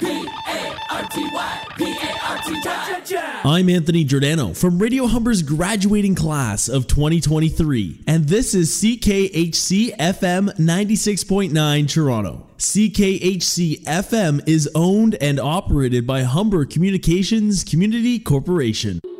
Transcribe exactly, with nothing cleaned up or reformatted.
P A R T Y, P A R T Y. I'm Anthony Giordano from Radio Humber's graduating class of twenty twenty-three, and this is C K H C F M ninety-six point nine Toronto. C K H C F M is owned and operated by Humber Communications Community Corporation.